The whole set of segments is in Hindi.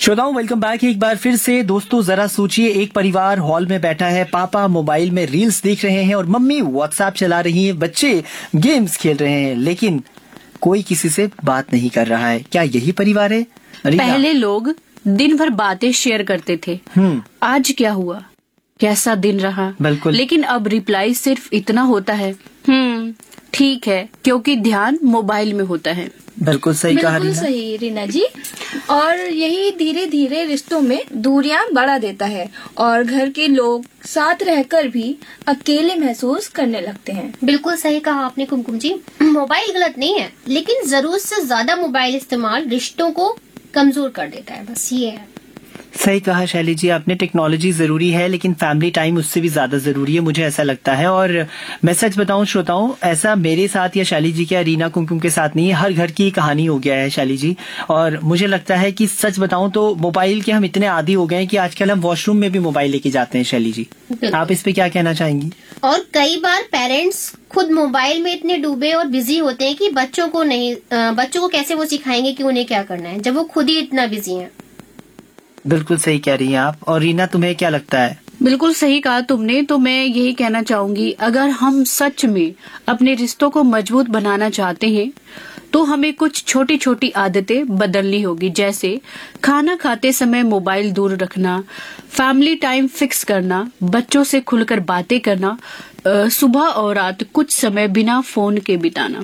श्रोताओं, वेलकम बैक एक बार फिर से। दोस्तों, जरा सोचिए, एक परिवार हॉल में बैठा है, पापा मोबाइल में रील्स देख रहे हैं और मम्मी व्हाट्सएप चला रही हैं, बच्चे गेम्स खेल रहे हैं, लेकिन कोई किसी से बात नहीं कर रहा है। क्या यही परिवार है? पहले लोग दिन भर बातें शेयर करते थे। आज क्या हुआ, कैसा दिन रहा, बिल्कुल। लेकिन अब रिप्लाई सिर्फ इतना होता है, ठीक है, क्योंकि ध्यान मोबाइल में होता है। बिल्कुल सही कहा बिल्कुल सही रीना जी। और यही धीरे धीरे रिश्तों में दूरियां बढ़ा देता है और घर के लोग साथ रहकर भी अकेले महसूस करने लगते हैं। बिल्कुल सही कहा आपने कुमकुम जी। मोबाइल गलत नहीं है, लेकिन जरूरत से ज्यादा मोबाइल इस्तेमाल रिश्तों को कमजोर कर देता है, बस ये है। सही कहा शैली जी आपने। टेक्नोलॉजी जरूरी है, लेकिन फैमिली टाइम उससे भी ज्यादा जरूरी है, मुझे ऐसा लगता है। और मैं सच बताऊं श्रोताओं, ऐसा मेरे साथ या शैली जी के, रीना कुमकुम के साथ नहीं है, हर घर की कहानी हो गया है शैली जी। और मुझे लगता है कि सच बताऊं तो मोबाइल के हम इतने आदी हो गए हैं कि आजकल हम वॉशरूम में भी मोबाइल लेके जाते हैं। शैली जी, आप इस पे क्या कहना चाहेंगी? और कई बार पेरेंट्स खुद मोबाइल में इतने डूबे और बिजी होते हैं कि बच्चों को कैसे वो सिखाएंगे कि उन्हें क्या करना है, जब वो खुद ही इतना बिजी हैं। बिल्कुल सही कह रही हैं आप। और रीना, तुम्हें क्या लगता है? बिल्कुल सही कहा तुमने। तो मैं यही कहना चाहूंगी, अगर हम सच में अपने रिश्तों को मजबूत बनाना चाहते हैं तो हमें कुछ छोटी छोटी आदतें बदलनी होगी, जैसे खाना खाते समय मोबाइल दूर रखना, फैमिली टाइम फिक्स करना, बच्चों से खुलकर बातें करना, सुबह और रात कुछ समय बिना फोन के बिताना।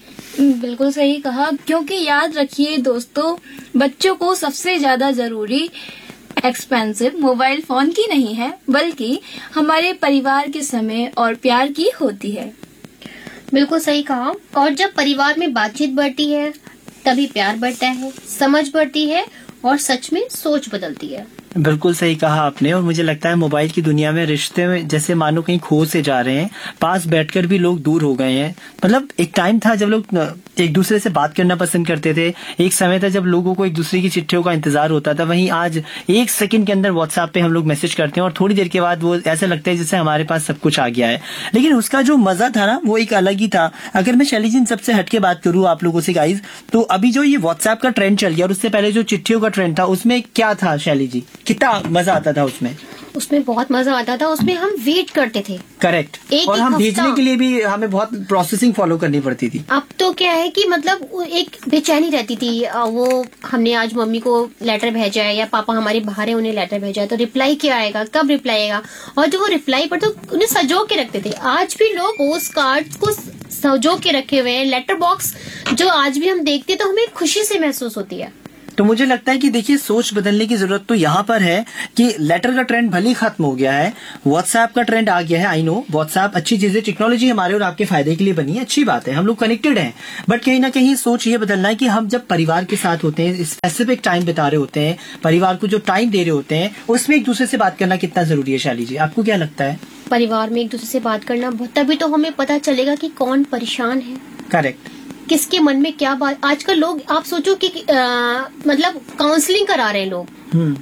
बिल्कुल सही कहा, क्योंकि याद रखिए दोस्तों, बच्चों को सबसे ज्यादा जरूरी एक्सपेंसिव मोबाइल फोन की नहीं है, बल्कि हमारे परिवार के समय और प्यार की होती है। बिल्कुल सही कहा। और जब परिवार में बातचीत बढ़ती है तभी प्यार बढ़ता है, समझ बढ़ती है और सच में सोच बदलती है। बिल्कुल सही कहा आपने। और मुझे लगता है मोबाइल की दुनिया में रिश्ते में जैसे मानो कहीं खो से जा रहे हैं, पास बैठकर भी लोग दूर हो गए हैं। मतलब एक टाइम था जब लोग एक दूसरे से बात करना पसंद करते थे, एक समय था जब लोगों को एक दूसरे की चिट्ठियों का इंतजार होता था। वहीं आज एक सेकंड के अंदर व्हाट्सएप पे हम लोग मैसेज करते हैं और थोड़ी देर के बाद वो ऐसा लगता है जैसे हमारे पास सब कुछ आ गया है। लेकिन उसका जो मजा था ना, वो एक अलग ही था। अगर मैं शैली जी सबसे हटके बात करूँ आप लोगों से गाइज, तो अभी जो ये व्हाट्सएप का ट्रेंड चल गया और उससे पहले जो चिट्ठियों का ट्रेंड था, उसमें क्या था शैली जी? कितना मजा आता था उसमें? उसमें बहुत मजा आता था। उसमें हम वेट करते थे। करेक्ट। और हम भेजने के लिए भी हमें बहुत प्रोसेसिंग फॉलो करनी पड़ती थी। अब तो क्या है कि मतलब एक बेचैनी रहती थी। वो हमने आज मम्मी को लेटर भेजा है या पापा हमारे बाहर है, उन्हें लेटर भेजा है, तो रिप्लाई क्या आएगा, कब रिप्लाई आएगा। और जो वो रिप्लाई पर तो उन्हें सजो के रखते थे। आज भी लोग पोस्ट कार्ड को सजो के रखे हुए हैं। लेटर बॉक्स जो आज भी हम देखते तो हमें खुशी से महसूस होती है। तो मुझे लगता है कि देखिए, सोच बदलने की जरूरत तो यहाँ पर है कि लेटर का ट्रेंड भले ही खत्म हो गया है, व्हाट्सएप का ट्रेंड आ गया है। आई नो व्हाट्सएप अच्छी चीज है, टेक्नोलॉजी हमारे और आपके फायदे के लिए बनी है, अच्छी बात है, हम लोग कनेक्टेड हैं। बट कहीं ना कहीं सोच ये बदलना है कि हम जब परिवार के साथ होते हैं, स्पेसिफिक टाइम बिता रहे होते हैं, परिवार को जो टाइम दे रहे होते हैं, उसमें एक दूसरे से बात करना कितना जरूरी है। शाली जी, आपको क्या लगता है? परिवार में एक दूसरे से बात करना, तभी तो हमें पता चलेगा कि कौन परेशान है। करेक्ट। किसके मन में क्या बात। आजकल लोग, आप सोचो कि मतलब काउंसलिंग करा रहे हैं लोग।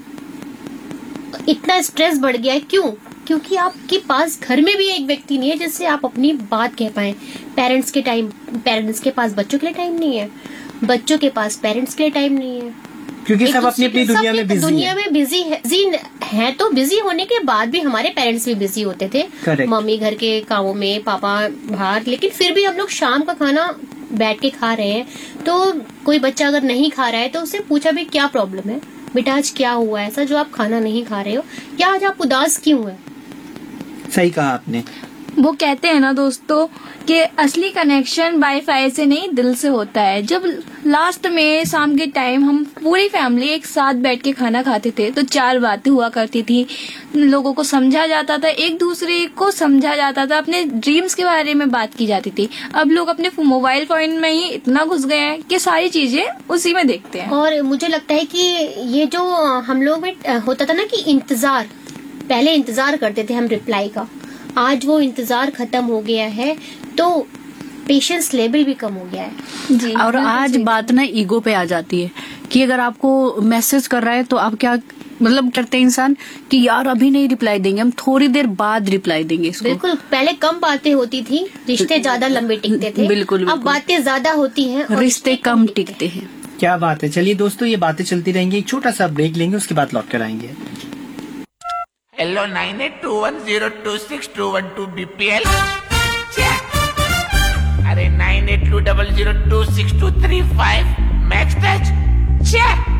इतना स्ट्रेस बढ़ गया है, क्यों? क्योंकि आपके पास घर में भी एक व्यक्ति नहीं है जिससे आप अपनी बात कह पाए। पेरेंट्स के पास बच्चों के लिए टाइम नहीं है, बच्चों के पास पेरेंट्स के लिए टाइम नहीं है, क्योंकि सब अपनी अपनी दुनिया में बिजी है। तो बिजी होने के बाद भी हमारे पेरेंट्स भी बिजी होते थे। Correct. मम्मी घर के कामों में, पापा बाहर, लेकिन फिर भी हम लोग शाम का खाना बैठ के खा रहे हैं। तो कोई बच्चा अगर नहीं खा रहा है तो उससे पूछा भी क्या प्रॉब्लम है बेटा, आज क्या हुआ ऐसा जो आप खाना नहीं खा रहे हो, या आज आप उदास क्यों है। सही कहा आपने। वो कहते हैं ना दोस्तों कि असली कनेक्शन वाईफाई से नहीं, दिल से होता है। जब लास्ट में शाम के टाइम हम पूरी फैमिली एक साथ बैठ के खाना खाते थे तो 4 बातें हुआ करती थी, लोगों को समझा जाता था, एक दूसरे को समझा जाता था, अपने ड्रीम्स के बारे में बात की जाती थी। अब लोग अपने मोबाइल फोन में ही इतना घुस गए हैं कि सारी चीजें उसी में देखते हैं। और मुझे लगता है कि ये जो हम लोग में होता था ना कि इंतजार, पहले इंतजार करते थे हम रिप्लाई का, आज वो इंतजार खत्म हो गया है, तो पेशेंस लेवल भी कम हो गया है जी। और आज बात ना ईगो पे आ जाती है कि अगर आपको मैसेज कर रहा है तो आप क्या मतलब करते हैं इंसान कि यार अभी नहीं रिप्लाई देंगे, हम थोड़ी देर बाद रिप्लाई देंगे इसको। बिल्कुल। पहले कम बातें होती थी, रिश्ते ज्यादा लंबे टिकते थे। बिल्कुल। अब बातें ज्यादा होती हैं और रिश्ते कम टिकते हैं। क्या बात है। चलिए दोस्तों, ये बातें चलती रहेंगी, एक छोटा सा ब्रेक लेंगे, उसके बाद लौट कर आएंगे। Hello 9821026212 BPL। अरे 9820026235 मैक्स टच।